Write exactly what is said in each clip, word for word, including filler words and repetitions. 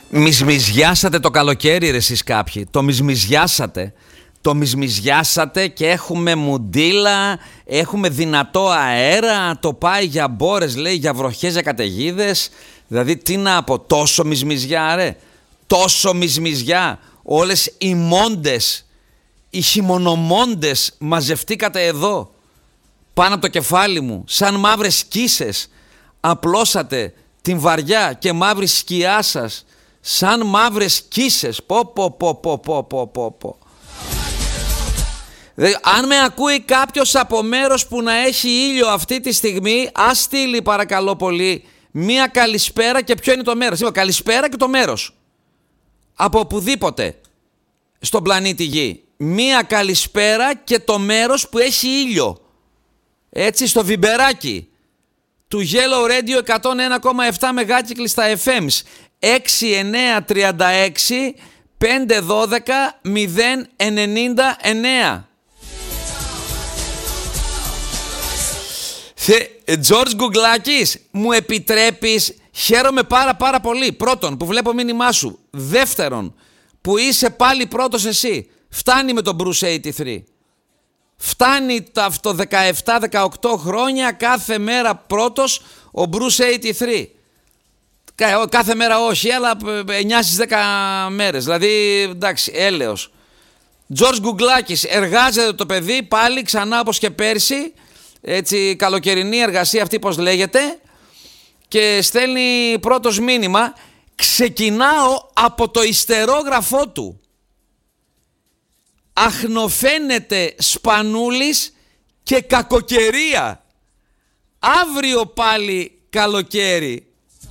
Μισμιζιάσατε το καλοκαίρι ρε εσείς κάποιοι. Το μισμιζιάσατε. Το μισμιζιάσατε και έχουμε μουντίλα, έχουμε δυνατό αέρα, το πάει για μπόρες, λέει, για βροχές, για καταιγίδες. Δηλαδή τι να πω, τόσο μισμιζιά ρε, τόσο μισμιζιά. Όλες οι μόντες, οι χειμωνομόντες μαζευτήκατε εδώ, πάνω από το κεφάλι μου, σαν μαύρες κίσες. Απλώσατε την βαριά και μαύρη σκιά σας, σαν μαύρες κίσες. Πω πω πω πω πω πω πω πω. Αν με ακούει κάποιος από μέρος που να έχει ήλιο αυτή τη στιγμή, ας στείλει παρακαλώ πολύ μία καλησπέρα. Και ποιο είναι το μέρος? Είπα καλησπέρα και το μέρος. Από οπουδήποτε στον πλανήτη Γη. Μία καλησπέρα και το μέρος που έχει ήλιο. Έτσι, στο βιμπεράκι του Yellow Radio εκατόν ένα κόμμα επτά μεγάκυκλοι στα εφ εμς. έξι εννιά τριάντα έξι πεντακόσια δώδεκα μηδέν ενενήντα εννέα. Τζορτζ Γκουγκλάκης, μου επιτρέπεις? Χαίρομαι πάρα πάρα πολύ. Πρώτον, που βλέπω μήνυμά σου. Δεύτερον, που είσαι πάλι πρώτος εσύ. Φτάνει με τον Bruce ογδόντα τρία. Φτάνει τα δεκαεπτά δεκαοκτώ χρόνια κάθε μέρα πρώτος ο Bruce ογδόντα τρία. Κάθε μέρα όχι, αλλά εννιά στις δέκα μέρες. Δηλαδή, εντάξει, έλεος. Τζορτζ Γκουγκλάκης, εργάζεται το παιδί πάλι ξανά όπως και πέρσι. Έτσι, καλοκαιρινή εργασία αυτή πως λέγεται. Και στέλνει πρώτος μήνυμα. Ξεκινάω από το ιστερόγραφό του. Αχνοφαίνεται σπανούλης και κακοκαιρία. Αύριο πάλι καλοκαίρι.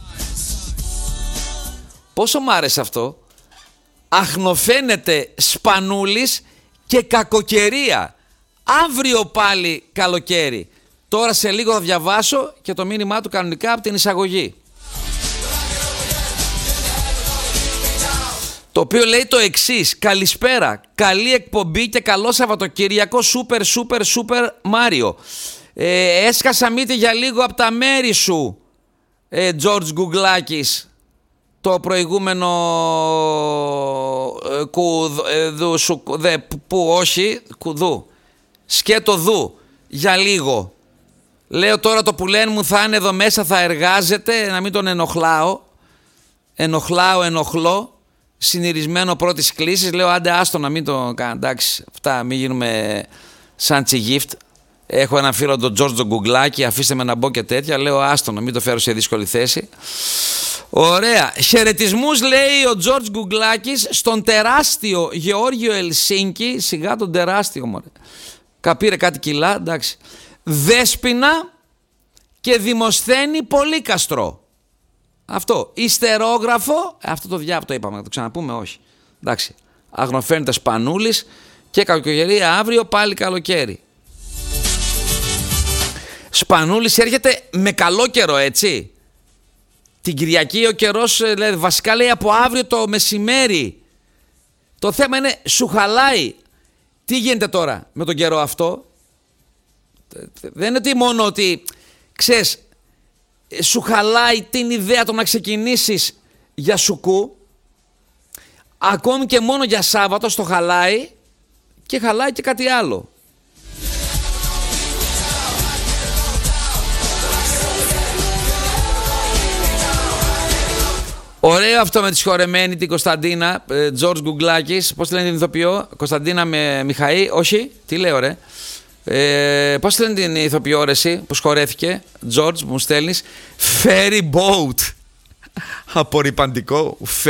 Πόσο μ' άρεσε αυτό. Αχνοφαίνεται σπανούλης και κακοκαιρία. Αύριο πάλι καλοκαίρι. Τώρα σε λίγο θα διαβάσω και το μήνυμά του κανονικά από την εισαγωγή. Το οποίο λέει το εξής. Καλησπέρα, καλή εκπομπή και καλό Σαββατοκύριακο. Σούπερ, σούπερ, σούπερ Μάριο. Ε, έσκασα μύτη για λίγο από τα μέρη σου, Τζορτζ Γκουγκλάκης. Το προηγούμενο ε, κουδού, σου, δε, που όχι, κουδού. Σκέτο δου, για λίγο. Λέω τώρα το πουλέν μου θα είναι εδώ μέσα, θα εργάζεται, να μην τον ενοχλάω. Ενοχλάω, ενοχλώ. Συνειρισμένο πρώτης κλήσης. Λέω άντε άστο να μην το κάνω. Εντάξει, αυτά μην γίνουμε σαν τσιγίφτ. Έχω ένα φίλο τον Τζορτζ Γκουγκλάκη, αφήστε με να μπω και τέτοια. Λέω άστο να μην το φέρω σε δύσκολη θέση. Ωραία. Χαιρετισμούς λέει ο Τζορτζ Γκουγκλάκης στον τεράστιο Γεώργιο Ελσίνκη. Σιγά τον τεράστιο μωρέ. Καπήρε κάτι κιλά, εντάξει. Δέσποινα και Δημοσθένη Πολύκαστρο. Αυτό. Ιστερόγραφο. Αυτό το διάβατο είπαμε, να το ξαναπούμε, όχι. Εντάξει. Αγνοφαίνεται σπανούλης και κακοκαιρία αύριο πάλι καλοκαίρι. Σπανούλης έρχεται με καλό καιρό, έτσι. Την Κυριακή ο καιρός, δηλαδή, βασικά λέει από αύριο το μεσημέρι. Το θέμα είναι σου χαλάει. Τι γίνεται τώρα με τον καιρό αυτό? Δεν είναι ότι μόνο ότι, ξέρεις, σου χαλάει την ιδέα το να ξεκινήσεις για σουκού. Ακόμη και μόνο για Σάββατο στο χαλάει. Και χαλάει και κάτι άλλο. Ωραίο αυτό με τη συγχωρεμένη την Κωνσταντίνα, Τζορτζ Γκουγκλάκης. Πώς τη λένε την ηθοποιό? Κωνσταντίνα με Μιχαή. Όχι, τι λέω ρε. Ε, πώς τη λένε την ηθοποιό ρε εσύ που σχορέθηκε? Τζορτζ μου στέλνεις. Ferry boat. Απορριπαντικό.